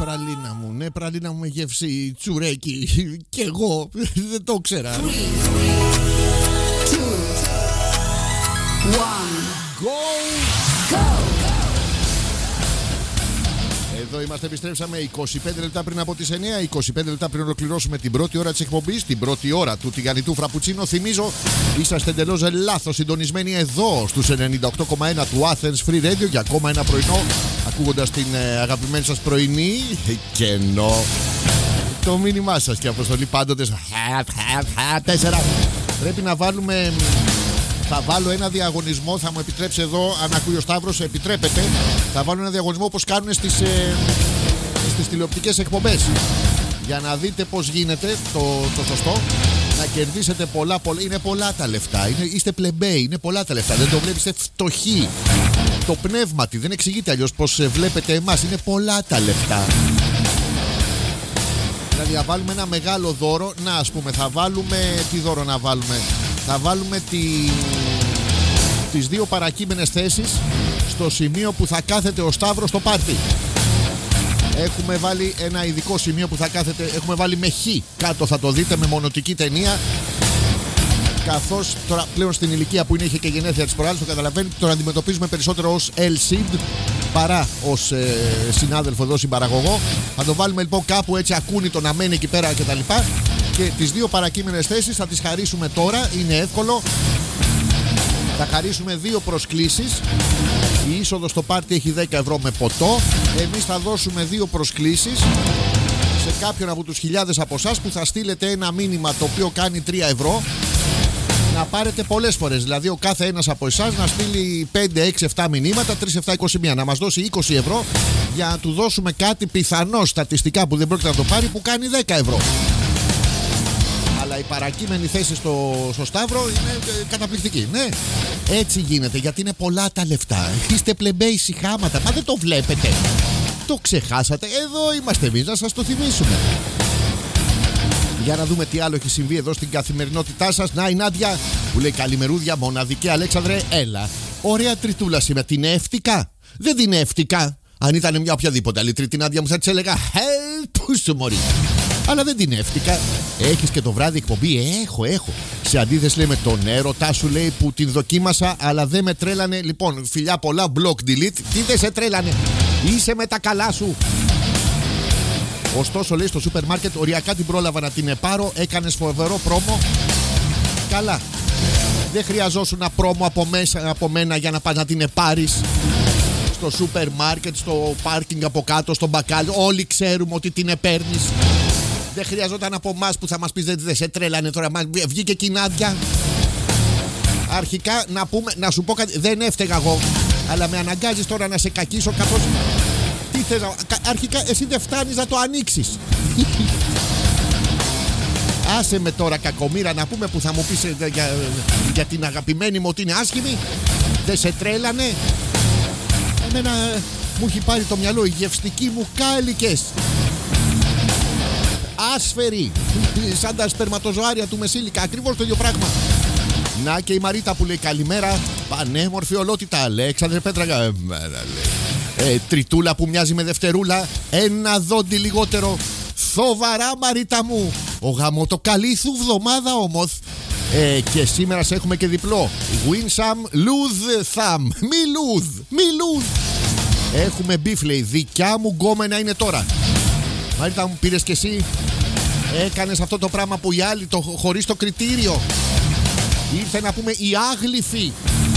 πραλίνα μου, ναι, πραλίνα μου με γεύση τσουρέκι. Κι εγώ δεν το ξέρα. 3, 2, 1, go! Εδώ είμαστε, επιστρέψαμε 25 λεπτά πριν από τις 9, 25 λεπτά πριν ολοκληρώσουμε την πρώτη ώρα της εκπομπής, την πρώτη ώρα του τηγανιτού φραπουτσίνο. Θυμίζω, είσαστε εντελώς λάθος συντονισμένοι εδώ στους 98,1 του Athens Free Radio για ακόμα ένα πρωινό, ακούγοντας την αγαπημένη σας πρωινή κενό. Το μήνυμά σας και αποστολή πάντοτε 4. Πρέπει να βάλουμε. Θα βάλω ένα διαγωνισμό, θα μου επιτρέψει εδώ, αν ακούει ο Σταύρος, επιτρέπεται. Θα βάλω ένα διαγωνισμό όπως κάνουν στις τηλεοπτικές εκπομπές. Για να δείτε πώς γίνεται το σωστό. Να κερδίσετε πολλά. Είναι πολλά τα λεφτά. Είστε πλεμπέοι, είναι πολλά τα λεφτά. Δεν το βλέπεις, είστε φτωχοί. Το πνεύματι, δεν εξηγείται αλλιώς πώς βλέπετε εμάς. Είναι πολλά τα λεφτά. Δηλαδή θα βάλουμε ένα μεγάλο δώρο. Να, ας πούμε, θα βάλουμε. Τι δώρο να βάλουμε? Θα βάλουμε τις δύο παρακείμενες θέσεις στο σημείο που θα κάθεται ο Σταύρος στο πάρτι. Έχουμε βάλει ένα ειδικό σημείο που θα κάθεται. Έχουμε βάλει με χ κάτω, θα το δείτε, με μονοτική ταινία. Καθώς τώρα πλέον στην ηλικία που είναι, είχε και γενέθλια της προάλλης, το καταλαβαίνετε, τον αντιμετωπίζουμε περισσότερο ως LCD παρά ως συνάδελφο εδώ, συμπαραγωγό. Θα το βάλουμε λοιπόν κάπου έτσι ακούνητο να μένει εκεί πέρα κτλ. Και τις δύο παρακείμενες θέσεις θα τις χαρίσουμε τώρα. Είναι εύκολο. Θα χαρίσουμε δύο προσκλήσεις. Η είσοδο στο πάρτι έχει 10 ευρώ με ποτό. Εμείς θα δώσουμε δύο προσκλήσεις σε κάποιον από τους χιλιάδες από εσάς που θα στείλετε ένα μήνυμα το οποίο κάνει 3 ευρώ. Να πάρετε πολλές φορές. Δηλαδή ο κάθε ένας από εσάς να στείλει 5, 6, 7 μηνύματα, 3, 7, 21. Να μας δώσει 20 ευρώ για να του δώσουμε κάτι πιθανό στατιστικά που δεν πρόκειται να το πάρει, που κάνει 10 ευρώ. Αλλά η παρακείμενη θέση στο Σταύρο είναι καταπληκτική. Ναι, έτσι γίνεται, γιατί είναι πολλά τα λεφτά. Είστε πλεμπέοι σιχάματα. Μα δεν το βλέπετε? Το ξεχάσατε? Εδώ είμαστε εμείς να σας το θυμίσουμε. Για να δούμε τι άλλο έχει συμβεί εδώ στην καθημερινότητά σας. Να, η Νάντια που λέει καλημερούδια, μοναδική Αλέξανδρε, έλα. Ωραία τριτούλα σήμερα. Την εύτηκα? Δεν την εύτηκα. Αν ήταν μια οποιαδήποτε άλλη τρίτη Νάντια μου θα της έλεγα πού σου μωρή. Αλλά δεν την εύτηκα. Έχεις και το βράδυ εκπομπή? Έχω. Σε αντίθεση λέει με τον έρωτά σου, λέει, που την δοκίμασα αλλά δεν με τρέλανε. Λοιπόν, φιλιά πολλά, block, delete. Τι δεν σε τρέλανε? Είσαι με τα καλά σου. Ωστόσο, λέει, στο σούπερ μάρκετ οριακά την πρόλαβα να την πάρω. Έκανες φοβερό πρόμο. Καλά. Δεν χρειαζόσουν ένα πρόμο από μένα για να πας να την πάρεις. Στο σούπερ μάρκετ, στο πάρκινγκ από κάτω, στο μπακάλι. Όλοι ξέρουμε ότι την παίρνεις. Δεν χρειαζόταν από εμάς που θα μας πεις δεν σε τρέλανε τώρα. Βγήκε και η Νάντια. Αρχικά να σου πω κάτι. Δεν έφταιγα εγώ. Αλλά με αναγκάζεις τώρα να σε κακίσω καθώς. Τι θες, αρχικά εσύ δεν φτάνεις να το ανοίξεις. Άσε με τώρα, κακομοίρα, να πούμε, που θα μου πεις για την αγαπημένη μου ότι είναι άσχημη. Δεν σε τρέλανε? Εμένα μου έχει πάρει το μυαλό οι γευστικοί μου κάλικες. Άσφαιροι, σαν τα σπερματοζωάρια του Μεσήλικα. Ακριβώς το ίδιο πράγμα. Να και η Μαρίτα που λέει καλημέρα. Πανέμορφη ολότητα Αλέξανδρε Πέτρακα. Τριτούλα που μοιάζει με δευτερούλα. Ένα δόντι λιγότερο. Σοβαρά Μαρίτα μου. Ο γαμωτοκαλήθου βδομάδα όμως. Και σήμερα σε έχουμε και διπλό. Win some, lose some. Μη lose. Έχουμε beef, λέει. Δικιά μου γκόμενα είναι τώρα. Μαρίτα μου, πήρες και εσύ? Έκανες αυτό το πράγμα που οι άλλοι χωρίς το κριτήριο. Ήρθε να πούμε οι άγλυφοι.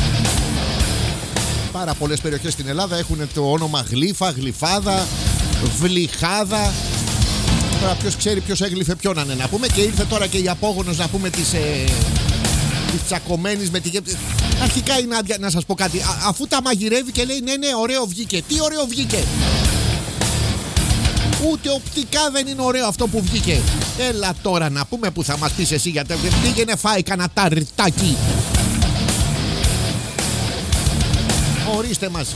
Πάρα πολλές περιοχές στην Ελλάδα έχουν το όνομα γλύφα, γλυφάδα, βλυχάδα. Τώρα ποιος ξέρει ποιος έγλυφε ποιον να πούμε. Και ήρθε τώρα και η απόγονος να πούμε της τσακωμένης με τη γεύση. Αρχικά η Νάντια, να σας πω κάτι, αφού τα μαγειρεύει και λέει ναι ωραίο βγήκε. Τι ωραίο βγήκε? Ούτε οπτικά δεν είναι ωραίο αυτό που βγήκε. Έλα τώρα να πούμε που θα μας πεις εσύ, γιατί πήγαινε φάει κανένα ταριτάκι. Ορίστε μας.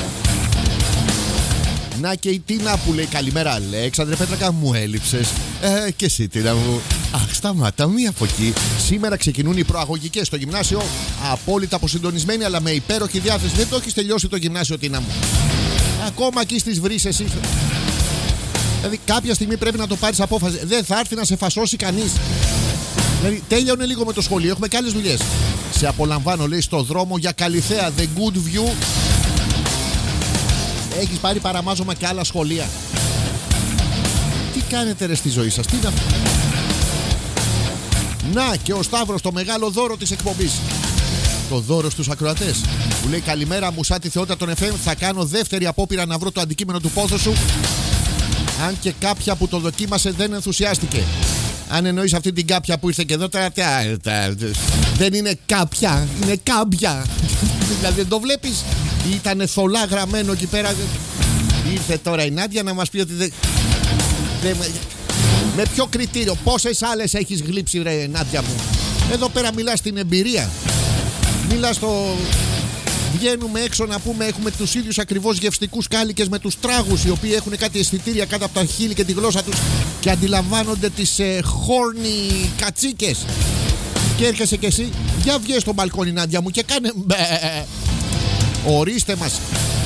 Να και η Τίνα που λέει καλημέρα Αλέξανδρε Πέτρακα, μου έλειψες. Και εσύ Τίνα μου. Αχ, σταμάτα μία από εκεί. Σήμερα ξεκινούν οι προαγωγικές στο γυμνάσιο. Απόλυτα αποσυντονισμένοι αλλά με υπέροχη διάθεση. Δεν το έχεις τελειώσει το γυμνάσιο Τίνα μου? Ακόμα εκεί στις βρύσες εσύ. Δηλαδή κάποια στιγμή πρέπει να το πάρεις απόφαση. Δεν θα έρθει να σε φασώσει κανείς. Δηλαδή τέλειωνε λίγο με το σχολείο. Έχουμε και άλλες δουλειές. Σε απολαμβάνω, λέει, στο δρόμο για Καλιθέα. The good view. Έχεις πάρει παραμάζωμα και άλλα σχολεία. Τι κάνετε ρε στη ζωή σας? Τι να και ο Σταύρος, το μεγάλο δώρο της εκπομπής. Το δώρο στους ακροατές που λέει: καλημέρα μου, σαν τη θεότητα των FM. Θα κάνω δεύτερη απόπειρα να βρω το αντικείμενο του πόθου σου. Αν και κάποια που το δοκίμασε δεν ενθουσιάστηκε. Αν εννοείς αυτή την κάποια που ήρθε και εδώ, δεν είναι κάποια, είναι κάμπια. Δηλαδή δεν το βλέπεις? Ήτανε θολά γραμμένο εκεί πέρα. Ήρθε τώρα η Νάντια να μας πει ότι με ποιο κριτήριο? Πόσες άλλες έχεις γλύψει ρε Νάντια μου? Εδώ πέρα μιλάς στην εμπειρία. Μιλάς στο... Βγαίνουμε έξω να πούμε, έχουμε τους ίδιους ακριβώς γευστικούς κάλικες με τους τράγους, οι οποίοι έχουν κάτι αισθητήρια κάτω από τα χείλη και τη γλώσσα τους και αντιλαμβάνονται τις χόρνη κατσίκες. Και έρχεσαι κι εσύ, για βγες στο μπαλκόνι Νάντια μου και κάνε ορίστε μας.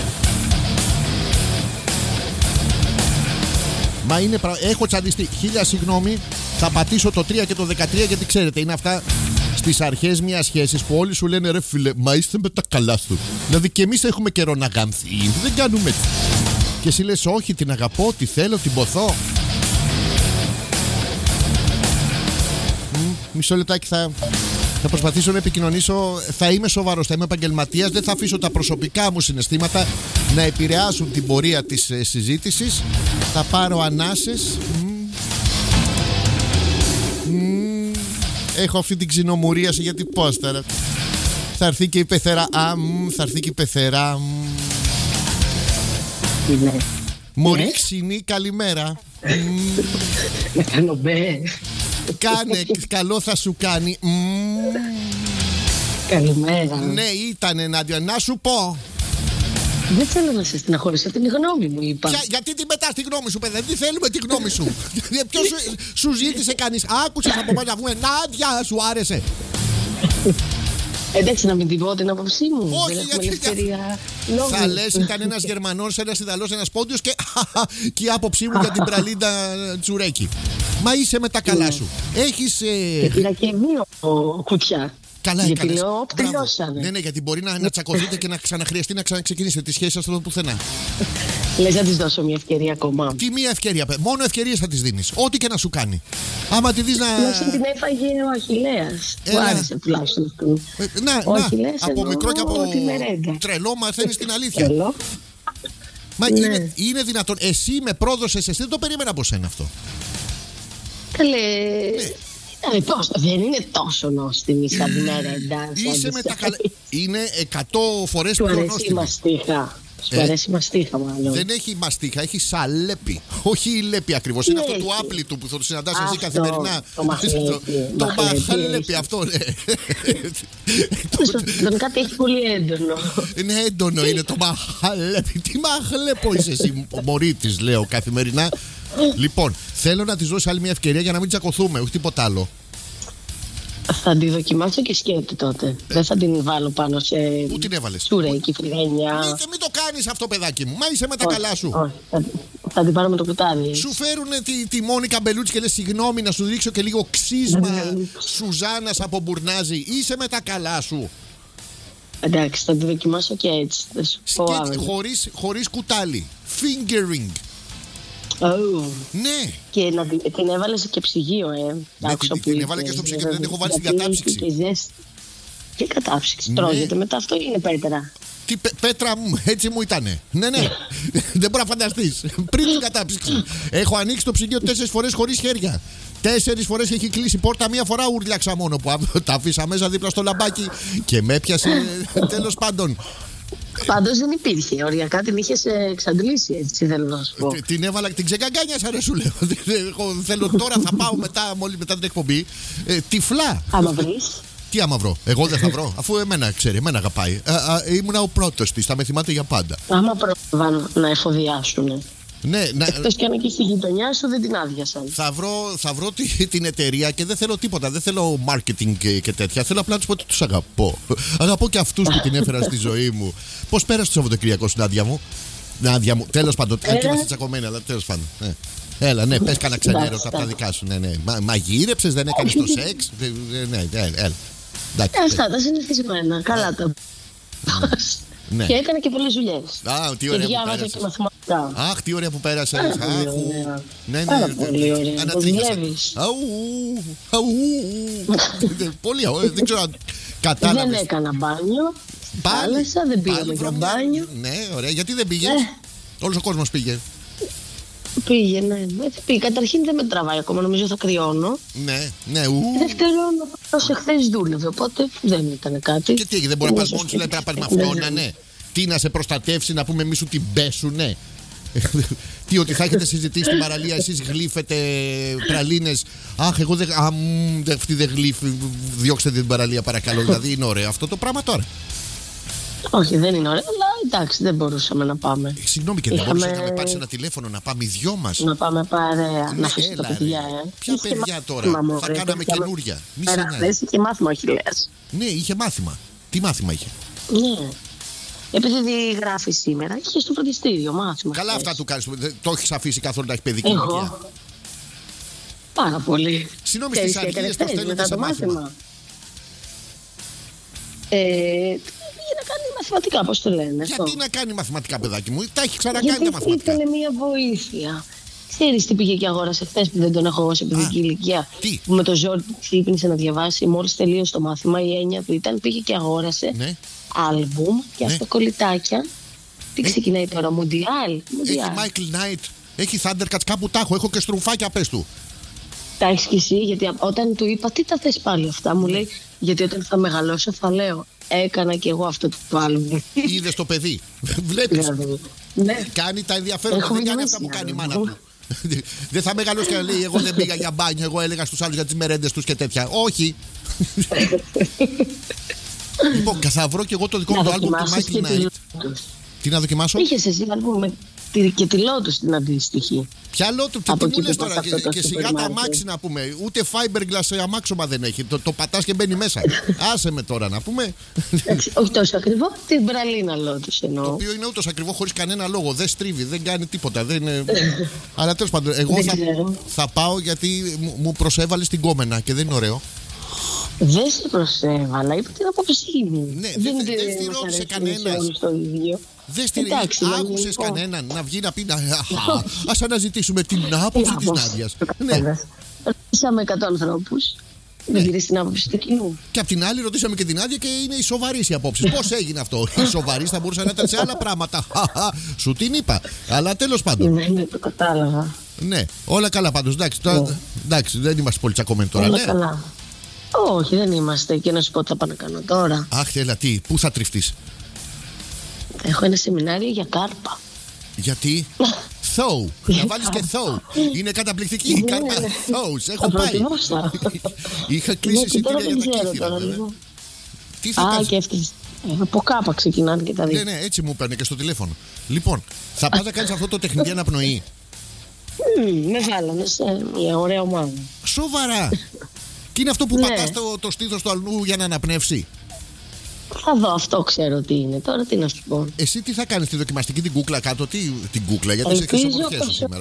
Μα είναι έχω τσαντιστεί. 1000 συγγνώμη, θα πατήσω το 3 και το 13 γιατί ξέρετε είναι αυτά στις αρχές μιας σχέσης που όλοι σου λένε ρε φίλε, μα είστε με τα καλά σου. Δηλαδή και εμείς έχουμε καιρό να γάμθει. Δεν κάνουμε έτσι. Και εσύ λες όχι, την αγαπώ, τη θέλω, την ποθώ. Μισό λεπτάκι, θα προσπαθήσω να επικοινωνήσω. Θα είμαι σοβαρός, θα είμαι επαγγελματίας. Δεν θα αφήσω τα προσωπικά μου συναισθήματα να επηρεάσουν την πορεία της συζήτησης. Θα πάρω ανάσες. Έχω αυτή την ξινομουρίαση γιατί πώς τώρα. Θα έρθει και η πεθερά. Θα έρθει και η πεθερά. Μωρή ξινή, καλημέρα. Να κάνω μπε. Κάνε, καλό θα σου κάνει. Καλημέρα. Ναι, ήτανε Νάντια, να σου πω. Δεν θέλω να σε στεναχωρήσω, την γνώμη μου είπα. Γιατί την πετάς τη γνώμη σου, παιδί? Δεν θέλουμε τη γνώμη σου. Ποιος σου ζήτησε κανείς? Άκουσες από πάνω να βγούμε? Νάντια, σου άρεσε? Εντάξει, να μην την πω την άποψή μου. Όχι, γιατί θα λες ήταν ένας Γερμανός, ένας Ιταλός, ένας Πόντιος και η άποψή μου για την πραλίντα τσουρέκι. Μα είσαι με τα καλά σου. Έχεις... Και πήρα και 2 κουτιά. Καλά γιατί έκανες. λέω, τελειώσανε. Ναι, γιατί μπορεί να τσακωθείτε και να ξαναχρειαστεί να ξαναξεκινήσετε τη σχέση σας εδώ πουθενά. Λες να της δώσω μια ευκαιρία ακόμα? Τι μια ευκαιρία? Μόνο ευκαιρίες θα της δίνεις. Ό,τι και να σου κάνει. Άμα τη δεις να... Τουλάχιστον την έφαγε ο Αχιλλέας. Μου άρεσε τουλάχιστον αυτό. Από μικρό και από τρελό μαθαίνεις την αλήθεια. Τρελό. Μα είναι δυνατόν? Εσύ με πρόδωσες, εσύ δεν το περίμενα από σένα αυτό. Καλέ... Δεν είναι τόσο νόστιμη σαν την Μερέντα. Είσαι με τα καλά. Είναι 100 φορές πιο νόστιμη. νόστιμη. Σου μαστίχα. Σου αρέσει η μαστίχα μάλλον. Δεν έχει μαστίχα, έχει σαλέπι. Όχι η λέπη ακριβώς. Είναι αυτό του άπλητου που θα το συναντάς εσύ καθημερινά. Το μαχλέπι αυτό, ναι. Τον κάτι έχει πολύ έντονο. Είναι έντονο, είναι το μαχλέπι. Τι μαχλέπο είσαι εσύ, μωρή της, λέω καθημερινά. Λοιπόν, θέλω να της δώσει άλλη μια ευκαιρία για να μην τσακωθούμε, όχι τίποτα άλλο. Θα τη δοκιμάσω και σκέτη τότε. Δεν θα την βάλω πάνω σε. Πού την έβαλες? Σουρέκι, φρυγανιά. Μην το κάνεις αυτό, παιδάκι μου. Μα είσαι με τα καλά σου. Θα την πάρω με το κουτάδι. Σου φέρουνε τη Μόνικα Μπελούτσι και λες συγγνώμη να σου δείξω και λίγο ξύσμα Σουζάνας από Μπουρνάζι. Είσαι με τα καλά σου. Εντάξει, θα τη δοκιμάσω και έτσι. Χωρίς κουτάλι. Fingering. Oh. Ναι. Και την έβαλες και ψυγείο, Ναι, την έβαλε και στο ψυγείο, δεν την έχω βάλει στην κατάψυξη. Και κατάψυξη. Τρώγεται μετά, αυτό είναι πέτρα. Τι πέτρα μου, έτσι μου ήτανε. Ναι. Δεν μπορεί να φανταστείς. Πριν την κατάψυξη. Έχω ανοίξει το ψυγείο 4 φορές χωρίς χέρια. 4 φορές έχει κλείσει πόρτα, μία φορά ούρλιαξα μόνο που τα αφήσα μέσα δίπλα στο λαμπάκι και με έπιασε. Τέλος πάντων. Πάντως δεν υπήρχε. Οριακά την είχες εξαντλήσει, έτσι θέλω να σου πω. Την έβαλα, την ξεκαγκάνιασα, ρε σου λέω. Θέλω τώρα, θα πάω μόλις μετά την εκπομπή. Τυφλά. Άμα βρεις. Τι άμα βρω? Εγώ δεν θα βρω. Αφού εμένα ξέρει, εμένα αγαπάει. Ήμουνα ο πρώτος της, θα με θυμάται για πάντα. Άμα πρόλαβαν να εφοδιάσουνε. Ναι, εκτός κι αν εκεί στη γειτονιά σου δεν την άδειασαν. Θα βρω την εταιρεία και δεν θέλω τίποτα. Δεν θέλω marketing και τέτοια. Θέλω απλά να τους πω ότι τους αγαπώ. Αγαπώ και αυτούς που την έφεραν στη ζωή μου. Πώς πέρασε το Σαββατοκύριακο σου, Νάντια μου? Τέλος πάντων, και είμαστε τσακωμένοι, αλλά τέλος πάντων. Έλα, ναι, πες κανένα ξενέρωτα Εντάξει, από τα δικά σου. Ναι. Μαγείρεψες, δεν έκανες το σεξ. Ναι, έλα. Αυτά τα συνηθισμένα. Καλά τα. Ναι. Και έκανα και πολλές δουλειές. Α, τι Και ωραία που διάβαζα πέρασες. και μαθηματικά. Αχ, τι ωραία που πέρασες. Ναι. Πάρα πολύ ωραία. Το Ανατρίχιασα. δουλεύεις. Πολύ ωραία. Δεν ξέρω αν κατάλαβες. Δεν έκανα μπάνιο. Θάλασσα, δεν πήγαμε για μπάνιο. Ναι, ωραία. Γιατί δεν πήγες? Όλος ο κόσμος πήγε. Πήγαινε. Έτσι πήγε. Καταρχήν δεν με τραβάει ακόμα. Νομίζω θα κρυώνω. Ναι. Δεύτερον, όσο χθες δούλευε. Οπότε δεν ήταν κάτι. Και τι έγινε, δεν μπορεί να πας μόνος σου, λέει πρέπει να πάρει με αυτό, ναι. Τι να σε προστατεύσει, να πούμε μη σου την πέσουνε. Τι, ότι θα έχετε συζητήσει στην παραλία, εσείς γλύφετε πραλίνες. Αχ, εγώ δεν. Αυτή δεν γλύφει. Διώξτε την παραλία, παρακαλώ. Δηλαδή είναι ωραίο αυτό το πράγμα τώρα. Όχι, δεν είναι ωραίο, αλλά εντάξει, δεν μπορούσαμε να πάμε. Συγγνώμη, και δεν μπορούσατε να με πάρει ένα τηλέφωνο να πάμε οι δυο μας. Να πάμε παρέα, να αφήσουμε τα παιδιά, Ποια παιδιά τώρα, θα κάναμε καινούρια. Μη σε νοιάζει. Είχε μάθημα, όχι λες. Ναι, είχε μάθημα. Τι μάθημα είχε? Ναι. Επειδή γράφει σήμερα, είχε στο φροντιστήριο μάθημα. Καλά, αυτά του κάνεις. Το έχεις αφήσει καθόλου να έχει παιδική ηλικία? Πάρα πολύ. Συγγνώμη, στις αρχές το στέλνετε σε μάθημα. Για να κάνει μαθηματικά, πώς το λένε. Γιατί να κάνει μαθηματικά, παιδάκι μου? Τα έχει ξανακάνει τα μαθηματικά. Ήταν μια βοήθεια. Ξέρεις τι πήγε και αγόρασε χθες που δεν τον έχω εγώ σε παιδική ηλικία? Τι? Που με το ζόρι ξύπνησε να διαβάσει. Μόλις τελείωσε το μάθημα, η έννοια του ήταν πήγε και αγόρασε άλμπουμ και αυτοκολλητάκια. Τι ξεκινάει τώρα, Μουντιάλ? Έχει Michael Knight, έχει Thundercats, κάπου τα έχω και στρουφάκια, πες του. Τα έχεις και εσύ, γιατί όταν του είπα τι τα θες πάλι αυτά, μου λέει γιατί όταν θα μεγαλώσω θα λέω έκανα και εγώ αυτό το άλμπουμ. Είδες το παιδί? Βλέπεις? Ναι. Κάνει τα ενδιαφέροντα, δεν κάνει αυτά που κάνει η μάνα του. Δεν θα μεγαλώσει και να λέει εγώ δεν πήγα για μπάνιο, εγώ έλεγα στους άλλους για τις μερέντες τους και τέτοια. Όχι. Λοιπόν, θα βρω και εγώ το δικό μου το άλμπουμ του Michael Knight. Τι να δοκιμάσω? Είχες εσύ άλμπουμ και τη Lotus την αντίστοιχη. Ποια Lotus, τι μου λες τώρα? Και σιγά τα αμάξι να πούμε. Ούτε fiberglass αμάξωμα δεν έχει. Το πατάς και μπαίνει μέσα. Άσε με τώρα να πούμε. Όχι τόσο ακριβό, την πραλίνα Lotus εννοώ. Το οποίο είναι ούτως ακριβό χωρίς κανένα λόγο. Δεν στρίβει, δεν κάνει τίποτα. Αλλά τέλος πάντων, εγώ θα πάω γιατί μου προσέβαλες την κόμενα και δεν είναι ωραίο. Δεν σε προσέβαλα, είπα την απόψη μου. Ναι, δεν στη ρώτησε κανένας. Δεν άκουσες κανέναν να βγει να πει ας αναζητήσουμε την άποψη της Νάντιας. Ρωτήσαμε 100 ανθρώπους. Δεν πήρες την άποψη του κοινού. Και απ' την άλλη ρωτήσαμε και την Νάντια και είναι οι σοβαρείς οι απόψεις. Πώς έγινε αυτό? Οι σοβαρείς θα μπορούσαν να ήταν σε άλλα πράγματα. Σου την είπα. Αλλά τέλος πάντων. Ναι, το κατάλαβα. Ναι, όλα καλά πάντως. Εντάξει, δεν είμαστε πολύ τσακωμένοι τώρα. Όλα καλά. Όχι, δεν είμαστε. Και να σου πω τι θα πάω να κάνω τώρα. Αχ, έλα, τι, πού θα τριφτείς? Έχω ένα σεμινάριο για κάρπα. Γιατί? Θόου. Να βάλεις και θόου. Είναι καταπληκτική η κάρπα θόους. Έχω πάει. Είχα κλείσει εισιτήρια για τα κύθυρα. Τι θα κάνεις? Και έφτιαξες. Από κάπα ξεκινάνε και τα δύο. Ναι, έτσι μου παίρνει και στο τηλέφωνο. Λοιπόν, θα πας να κάνεις αυτό το τεχνητή αναπνοή? Με βάλανε σε μια ωραία ομάδα. Σοβαρά? Και είναι αυτό που πατάς το στήθος του αλλού για να αναπνεύσει? Θα δω, αυτό ξέρω τι είναι. Τώρα τι να σου πω. Εσύ τι θα κάνεις, τη δοκιμαστική την κούκλα κάτω? Την κούκλα, γιατί είσαι και στις ομορφιές σου σήμερα.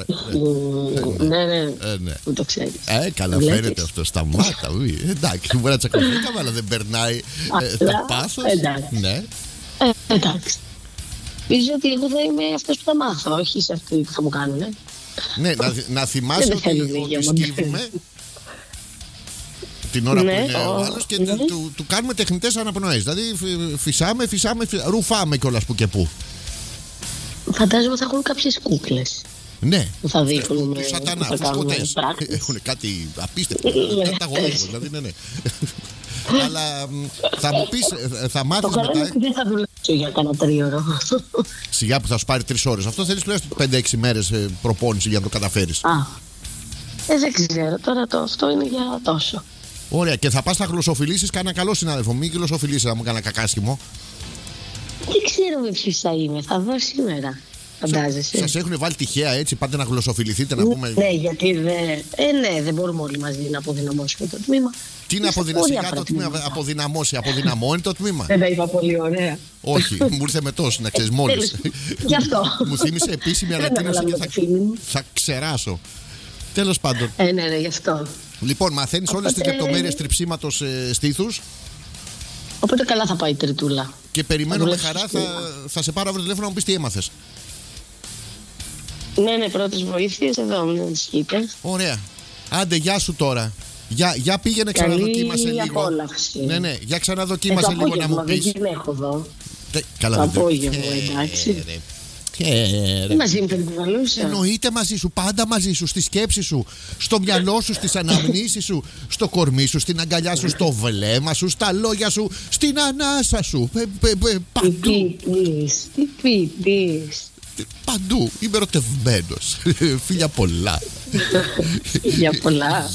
Ναι. Που το ξέρεις. Καλά φαίνεται αυτό. Σταμάτα. Εντάξει, μπορεί να τσακωθήκαμε, αλλά δεν περνάει το πάθος. Ναι. Εντάξει. Νομίζω ότι εγώ θα είμαι αυτός που θα μάθω, όχι σε αυτοί που θα μου κάνουν. Ναι, να θυμάσαι ότι σκύβουμε την ώρα που είναι ο άλλος και του κάνουμε τεχνητές αναπνοές. Δηλαδή φυσάμε, ρουφάμε κιόλας που και που. Φαντάζομαι θα έχουν κάποιες κούκλες. Ναι, που θα δείχνουν. Του σατανά, τους σκοτές. Έχουν κάτι απίστευτο. Τα γονεύω, δηλαδή ναι. Αλλά θα μου πεις, θα μάθεις μετά. Δεν θα δουλέψω για κάνα 3 ώρο. Σιγά που θα σου πάρει 3 ώρες. Αυτό θέλεις τουλάχιστον 5-6 μέρες προπόνηση για να το καταφέρεις. Δεν ξέρω, τώρα αυτό είναι για τόσο. Ωραία, και θα πας να γλωσσοφιλήσεις κανένα καλό συνάδελφο. Μην γλωσσοφιλήσεις να μου κάνει κακάσχημο. Δεν ξέρω με ποιους θα είμαι, θα δω σήμερα. Φαντάζεσαι. Σας έχουν βάλει τυχαία έτσι, πάτε να γλωσσοφιληθείτε να πούμε. Ναι, γιατί δεν μπορούμε όλοι μαζί να αποδυναμώσουμε το τμήμα. Τι να αποδυναμώσει το τμήμα, αποδυναμώνει το τμήμα. Δεν τα είπα πολύ ωραία. Όχι, μου ήρθε με τόσο να ξέρεις μόλις. Γι' αυτό. Μου θύμισε επίσημη ανακοίνωση και θα ξεράσω. Τέλος πάντων. Ναι, γι' αυτό. Λοιπόν, μαθαίνεις όλες τις λεπτομέρειες τριψίματος στήθους. Οπότε καλά θα πάει η τριτούλα. Και περιμένω με χαρά, θα σε πάρω αύριο τηλέφωνο να μου πεις τι έμαθες. Ναι, πρώτες βοήθειες εδώ, μην ανησυχείτε. Ωραία. Άντε, γεια σου τώρα. Για πήγαινε, ξαναδοκίμασε λίγο. Απόλαυση. Ναι, για ξαναδοκίμασε λίγο να μου πεις. Δεν έχω εδώ. Καλά, το απόγευμα, εντάξει. Μαζί μου θα την κουβαλούσα. Εννοείται μαζί σου, πάντα μαζί σου, στη σκέψη σου, στο μυαλό σου, στις αναμνήσεις σου, στο κορμί σου, στην αγκαλιά σου, στο βλέμμα σου, στα λόγια σου, στην ανάσα σου. Παντού. Τι πεις. Παντού. Είμαι ερωτευμένος. Φίλια πολλά. Για πολλά.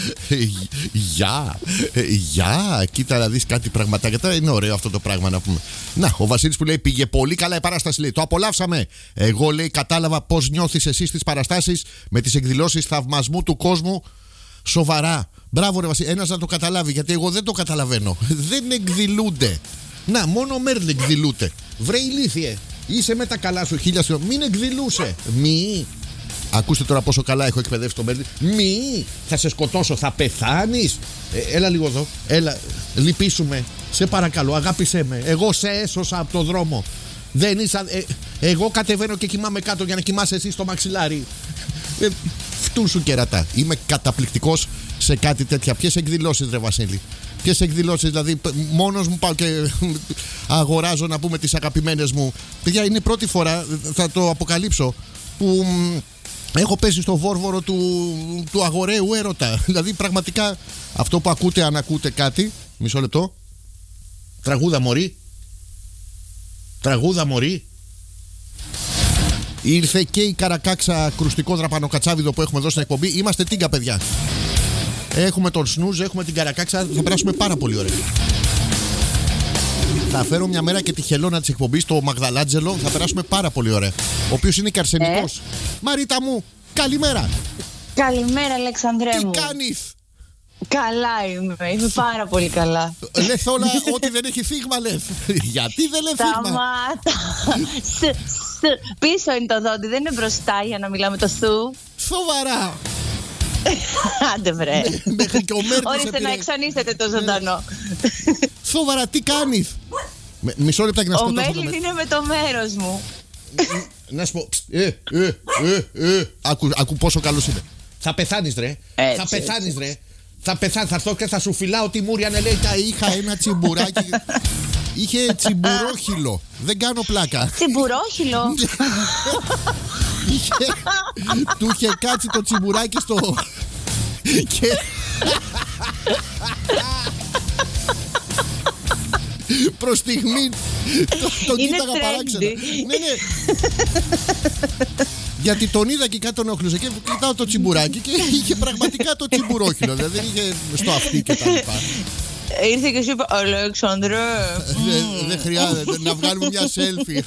Γεια. Κοίτα να δεις κάτι πραγματάκια. Τώρα είναι ωραίο αυτό το πράγμα να πούμε. Να, ο Βασίλης που λέει πήγε πολύ καλά η παράσταση. Λέει, το απολαύσαμε. Εγώ, λέει, κατάλαβα πώς νιώθεις εσύ στις παραστάσεις με τις εκδηλώσεις θαυμασμού του κόσμου. Σοβαρά. Μπράβο, ρε Βασίλη. Ένας να το καταλάβει, γιατί εγώ δεν το καταλαβαίνω. Δεν εκδηλούνται. Να, μόνο ο Μέρλ εκδηλούται. Βρε ηλίθιε. Είσαι με τα καλά σου, χίλια σου. Μην εκδηλούσε. Μη. Ακούστε τώρα πόσο καλά έχω εκπαιδεύσει τον Μέρλ. Μη. Θα σε σκοτώσω, θα πεθάνεις. Έλα λίγο εδώ. Έλα. Λυπήσουμε. Σε παρακαλώ, αγάπησέ με. Εγώ σε έσωσα από το δρόμο. Δεν είσαι. Εγώ κατεβαίνω και κοιμάμαι κάτω για να κοιμάσαι εσύ στο μαξιλάρι. Φτού σου κερατά. Είμαι καταπληκτικός σε κάτι τέτοια. Ποιες εκδηλώσεις, ρε Βασίλη? Ποιες εκδηλώσεις, δηλαδή μόνος μου πάω και αγοράζω, να πούμε, τις αγαπημένες μου. Παιδιά, είναι η πρώτη φορά, θα το αποκαλύψω, που έχω πέσει στο βόρβορο του αγοραίου έρωτα. Δηλαδή πραγματικά αυτό που ακούτε, αν ακούτε κάτι. Μισό λεπτό. Τραγούδα μωρή. Ήρθε και η καρακάξα κρουστικό δραπανοκατσάβιδο που έχουμε εδώ στην εκπομπή. Είμαστε τίγκα, παιδιά. Έχουμε τον σνούζ, έχουμε την καρακάξα. Θα περάσουμε πάρα πολύ ωραία. Θα φέρω μια μέρα και τη χελώνα της εκπομπής, το Μαγδαλάτζελο. Θα περάσουμε πάρα πολύ ωραία. Ο οποίος είναι και αρσενικός. Μαρίτα μου, καλημέρα. Καλημέρα, Αλεξανδρέ μου. Τι κάνεις? Καλά είμαι πάρα πολύ καλά. Λες όλα ότι δεν έχει θύγμα, λες. Γιατί δεν λέει θύγμα? Σταμάτα. Πίσω είναι το δόντι, δεν είναι μπροστά για να μιλάμε το σου. Σοβαρά. Άντε βρε. Μέχρι και ο Μέρλ. Ορίστε να εξανίστετε το ζωντανό. Σοβαρά, τι κάνεις? Μισό λεπτά και να σκοτώσω. Ο Μέρλιν είναι με το μέρος μου. Να σου πω. Ακού πόσο καλός είναι. Θα πεθάνεις, ρε. Θα πεθάνεις, ρε. Θα έρθω και θα σου φυλάω τη μούρια. Αν λέει, είχα ένα τσιμπουράκι. Είχε τσιμπουρόχυλο. Δεν κάνω πλάκα. Τσιμπουρόχυλο. Του είχε κάτσει το τσιμπουράκι στο. Και. Προς στιγμή τον κοίταγα παράξενα. Ναι. Γιατί τον είδα και κάτω τον όχλουσε και κοιτάω το τσιμπουράκι και είχε πραγματικά το τσιμπουρόχυλο. Δηλαδή δεν είχε στο αυτί και τα λοιπά. Ήρθε και σου είπε, Αλέξανδρε. Δεν χρειάζεται να βγάλουμε μια selfie.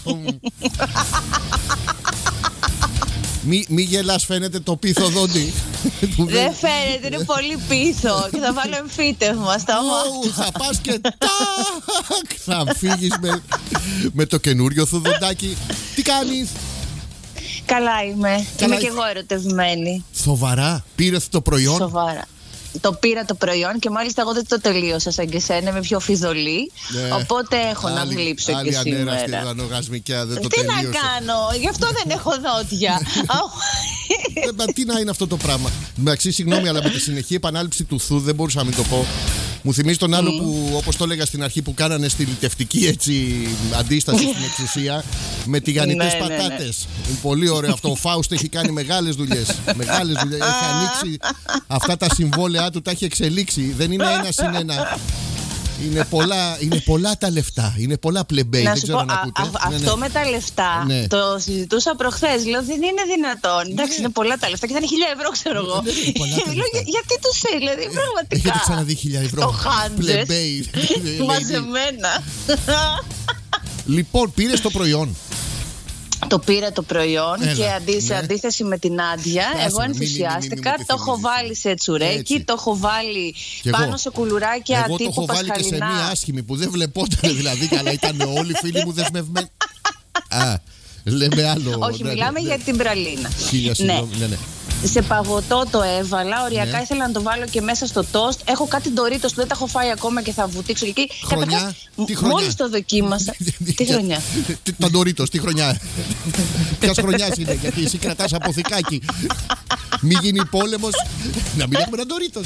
Μη γελάς, φαίνεται το πίθο δόντι. Δεν φαίνεται, είναι πολύ πίθο. Και θα βάλω εμφύτευμα στα μάτια. Θα πας και θα φύγεις με το καινούριο σου δοντάκι. Τι κάνεις? Καλά είμαι. Είμαι και εγώ ερωτευμένη. Σοβαρά? Πήρες το προϊόν? Σοβαρά. Το πήρα το προϊόν και μάλιστα εγώ δεν το τελείωσα σαν και σένα, είμαι πιο φιδωλή. Οπότε έχω να γλύψω και σήμερα. Άλλη ανέραστη δανογασμικιά, δεν το τι τελείωσα. Τι να κάνω, γι' αυτό δεν έχω δόντια. Τι να είναι αυτό το πράγμα. Εντάξει, συγγνώμη, αλλά με τη συνεχή επανάληψη του θου δεν μπορούσα να μην το πω. Μου θυμίζει τον άλλο που, όπως το έλεγα στην αρχή, που κάνανε στη λιτευτική έτσι αντίσταση στην εξουσία με τηγανιτές πατάτες. Είναι πολύ ωραίο αυτό. Ο Φάουστ έχει κάνει μεγάλες δουλειές. Έχει ανοίξει αυτά τα συμβόλαιά του, τα έχει εξελίξει. Δεν είναι ένα συν ένα. Είναι πολλά τα λεφτά. Είναι πολλά πλεμπέι. Δεν ξέρω αν ακούτε. Αυτό με τα λεφτά το συζητούσα προχθές. Λέω δεν είναι δυνατόν. Εντάξει, είναι πολλά τα λεφτά και θα είναι 1.000 ευρώ, ξέρω εγώ. Γιατί του θέλει, δηλαδή πραγματικά. Έχετε ξαναδεί 1.000 ευρώ? Το χάντζες. Πλεμπέι. Μαζεμένα. Λοιπόν, πήρες το προϊόν? Το πήρα το προϊόν και σε αντίθεση με την Άντια, εγώ ενθουσιάστηκα. Το έχω βάλει σε τσουρέκι, το έχω βάλει πάνω σε κουλουράκια τύπου πασχαλινά. Εγώ το έχω βάλει και σε μία άσχημη που δεν βλεπόταν δηλαδή, αλλά ήταν όλοι φίλοι μου δεσμευμένοι. Λέμε άλλο. Όχι, μιλάμε για την πραλίνα. Ναι. Σε παγωτό το έβαλα. Οριακά ήθελα να το βάλω και μέσα στο τόστ. Έχω κάτι ντορίτος που δεν τα έχω φάει ακόμα και θα βουτήξω εκεί. Χρονιά. Τι χρονιά? Μόλις το δοκίμασα. Τι χρονιά? Τα ντορίτος, τι χρονιά? Ποιας χρονιάς είναι? Γιατί εσύ κρατάς αποθηκάκι. Μην γίνει πόλεμος. Να μην έχουμε ένα ντορίτος.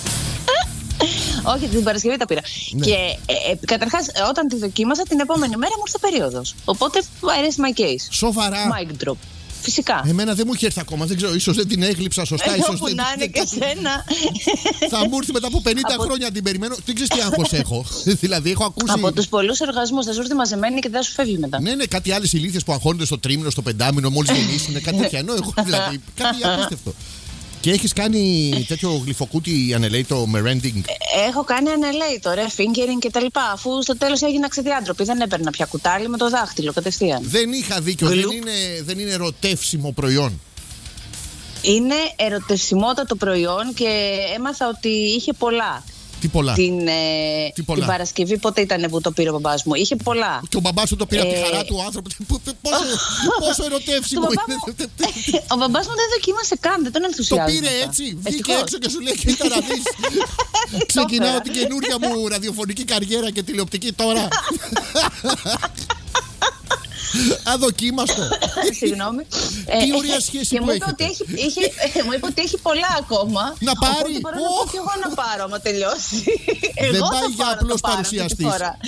Όχι, την Παρασκευή τα πήρα. Ναι. Και καταρχάς, όταν τη δοκίμασα, την επόμενη μέρα μου ήρθε περίοδος. Οπότε, arrest my case. Σοβαρά? Mic drop. Φυσικά. Εμένα δεν μου έχει έρθει ακόμα. Δεν ξέρω, ίσως δεν την έγλειψα σωστά. Ίσως που να είναι και σένα. Θα μου έρθει μετά από 50 χρόνια την περιμένω. Δεν ξέρεις τι άγχος έχω. Δηλαδή, έχω ακούσει. Από τους πολλούς οργασμούς θα σου έρθει μαζεμένη και δεν θα σου φεύγει μετά. Ναι, κάτι άλλες ηλίθιες που αγχώνονται στο τρίμηνο, στο πεντάμηνο, μόλις γεννήσουν. Κάτι τέτοια. Ενώ εγώ δηλαδή. Κάτι απίστευτο. Και έχεις κάνει τέτοιο γλυφοκούτι ανελέητο με rending? Έχω κάνει ανελέητο, fingering και τα λοιπά. Αφού στο τέλος έγινα ξεδιάντροπη. Δεν έπαιρνα πια κουτάλι με το δάχτυλο κατευθείαν. Δεν είχα δίκιο. Δεν είναι ερωτεύσιμο προϊόν. Είναι ερωτευσιμότατο προϊόν και έμαθα ότι είχε πολλά. Τι πολλά? Την Παρασκευή πότε ήταν που το πήρε ο μπαμπάς μου? Είχε πολλά. Και ο μπαμπάς σου το πήρε από τη χαρά του άνθρωπο. Πόσο ερωτεύσιμο είναι. Ο μπαμπάς μου δεν δοκίμασε καν, δεν τον ενθουσιάζει. Το πήρε έτσι, βγήκε έξω και σου λέει: κοίτα να δεις. Ξεκινάω την καινούρια μου ραδιοφωνική καριέρα και τηλεοπτική τώρα. Αδοκίμαστο. Συγγνώμη. Τι ωραία σχέση που έχετε. Μου είπε ότι έχει πολλά ακόμα. Να πάρει. Οπότε μπορώ να πω και εγώ να πάρω άμα τελειώσει. Δεν πάει για απλός παρουσιαστής.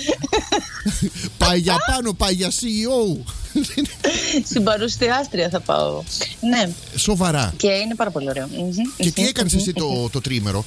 Πάει για πάνω, πάει για CEO. Στην παρουσιάστρια θα πάω. Ναι. Σοβαρά. Και είναι πάρα πολύ ωραίο. Και τι έκανες εσύ το τρίμερο?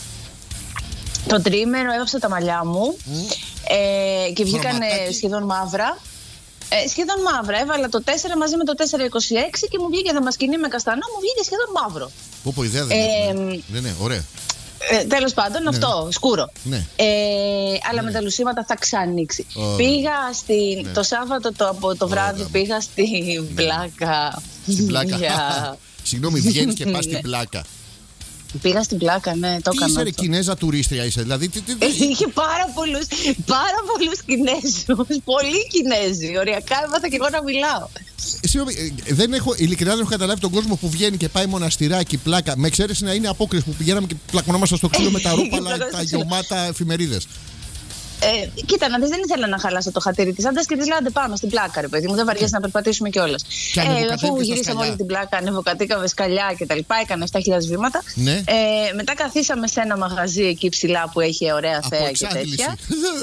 Το τρίμερο έβαψα τα μαλλιά μου και βγήκαν σχεδόν μαύρα. Σχεδόν μαύρα. Έβαλα το 4 μαζί με το 426 και μου βγήκε δαμασκηνή με καστανό, μου βγήκε σχεδόν μαύρο. Πω, ιδέα δεν έχουμε. Ναι, ωραία. Τέλος πάντων, αυτό, σκούρο. Ναι. Αλλά με τα λουσίματα θα ξανοίξει. Πήγα το Σάββατο το βράδυ, πήγα στην Πλάκα. Στην Πλάκα. Συγγνώμη, βγαίνεις και πας στην Πλάκα. Πήγα στην Πλάκα, ναι, το έκανα. Τι είσαι, ρε, Κινέζα τουρίστρια είσαι, δηλαδή. Είχε πάρα πολλούς Κινέζους. Πολλοί Κινέζοι. Οριακά έμαθα και εγώ να μιλάω. Ειλικρινά δεν έχω καταλάβει τον κόσμο που βγαίνει και πάει μοναστηράκι, Πλάκα. Με εξαίρεση να είναι απόκριση που πηγαίναμε και πλακωνόμασταν στο ξύλο με τα ρούπαλα, τα γιωμάτα εφημερίδες. Κοίτα, να δεις, δεν ήθελα να χαλάσω το χατήρι της άντας και της λέω: άντε πάμε στην Πλάκα, ρε παιδί μου, δεν βαριέσαι να περπατήσουμε κιόλας. Αφού γυρίσαμε όλη την Πλάκα, ανεβοκατήκαμε σκαλιά κτλ. Έκανα 7.000 βήματα. Ναι. Μετά καθίσαμε σε ένα μαγαζί εκεί ψηλά που έχει ωραία θέα και τέτοια.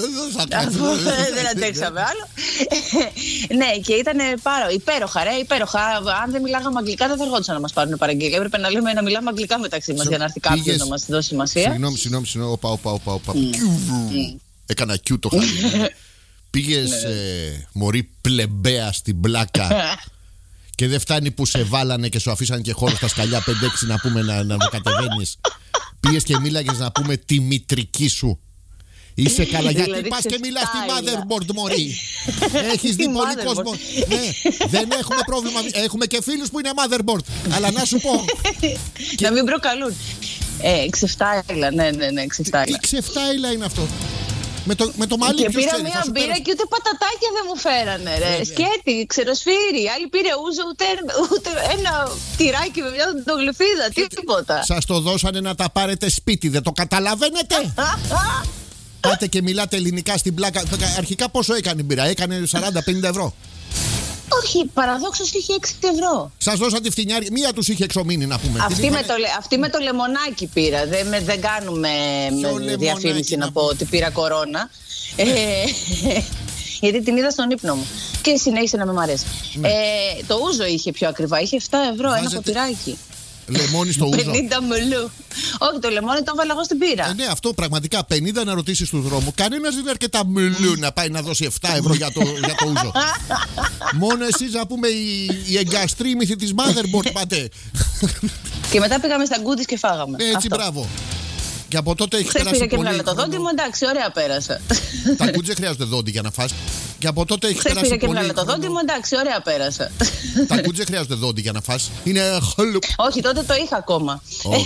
Δεν αντέξαμε άλλο. Ναι, και ήταν υπέροχα, ρε, υπέροχα. Αν δεν μιλάγαμε αγγλικά, δεν θα ερχόντουσαν να μας πάρουν παραγγελία. Έπρεπε να μιλάμε αγγλικά μεταξύ μας για να έρθει κάποιος να μας δώσει σημασία. Συγγνώμη, όπα. Έκανα κιού το χάρη. Πήγες μωρή πλεμπαία στην Πλάκα και δεν φτάνει που σε βάλανε και σου αφήσανε και χώρο στα σκαλιά 5-6 να πούμε να κατεβαίνεις. Πήγες και μίλαγες να πούμε τη μητρική σου. Είσαι καλά, γιατί πας και μιλάς στη motherboard, μωρή. Έχεις δει πολύ κόσμο. Ναι, δεν έχουμε πρόβλημα. Έχουμε και φίλους που είναι motherboard. Αλλά να σου πω. Να μην προκαλούν. Ξεφτάιλα, ναι, ξεφτάιλα. Τι ξεφτάιλα είναι αυτό? Με το μαλλί. Και πήρα μία μπύρα και ούτε πατατάκια δεν μου φέρανε, ρε. Σκέτη, ξεροσφύρι. Άλλη πήρε ούζο, ούτε ένα τυράκι με μια δοντογλυφίδα. Τίποτα. Σας το δώσανε να τα πάρετε σπίτι, δεν το καταλαβαίνετε? Πάτε και μιλάτε ελληνικά στην Πλάκα. Αρχικά πόσο έκανε η μπύρα? Έκανε 40-50 ευρώ. Όχι, παραδόξως είχε 6 ευρώ. Σας δώσαν τη φτηνιάρη. Μία τους είχε εξομείνει, να πούμε. Αυτή με το λεμονάκι πήρα. Δεν κάνουμε διαφήμιση να πω ότι πήρα κορώνα. Γιατί την είδα στον ύπνο μου. Και συνέχισε να με μ' αρέσει. Το ούζο είχε πιο ακριβά. Είχε 7 ευρώ ένα ποτηράκι. Λεμόνι στο ούζο. 50 μελού. Όχι, το λεμόνι το έβαλα εγώ στην πύρα. Ναι, αυτό πραγματικά. 50 να ρωτήσεις του δρόμου. Κανένας δεν είναι αρκετά μελού να πάει να δώσει 7 ευρώ για το ούζο. Μόνο εσείς, να πούμε, η εγκαστρίμηθη της motherboard πάτε. Και μετά πήγαμε στα γκούτις και φάγαμε. Έτσι, μπράβο. Και από τότε έχει περάσει πολύ. Πήγα και βγάλα το δόντι μου, εντάξει, ωραία πέρασα. Τα γκούτις δεν χρειάζονται δόντι για να φας. Και από τότε έχει περάσει πολύ. Πήγα και βγάλα το δόντι μου, εντάξει, ωραία πέρασα. Τα γκούτις δεν χρειάζονται δόντι για να φας. Είναι. Όχι, τότε το είχα ακόμα.